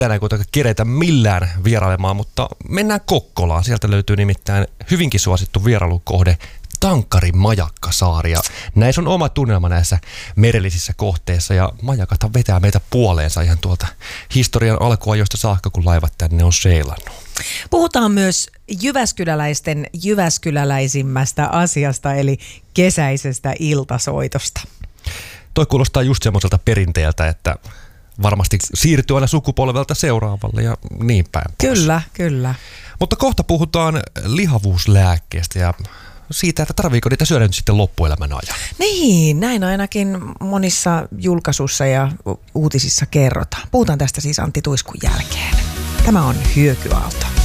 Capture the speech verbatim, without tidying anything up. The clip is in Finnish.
tänään kuitenkaan keretä millään vierailemaan, mutta mennään Kokkolaan. Sieltä löytyy nimittäin hyvinkin suosittu vierailukohde Tankkarin majakkasaari. Ja näissä on oma tunnelma näissä merellisissä kohteissa ja majakathan vetää meitä puoleensa ihan tuolta historian alkuajoista saakka, kun laivat tänne on seilannut. Puhutaan myös jyväskyläläisten jyväskyläläisimmästä asiasta, eli kesäisestä iltasoitosta. Toi kuulostaa just semmoiselta perinteeltä, että varmasti siirtyy aina sukupolvelta seuraavalle ja niin päin pois. Kyllä, kyllä. Mutta kohta puhutaan lihavuuslääkkeestä ja siitä, että tarviiko niitä syödä nyt sitten loppuelämän ajan. Niin, näin ainakin monissa julkaisuissa ja uutisissa kerrotaan. Puhutaan tästä siis Antti Tuiskun jälkeen. Tämä on Hyökyaalto.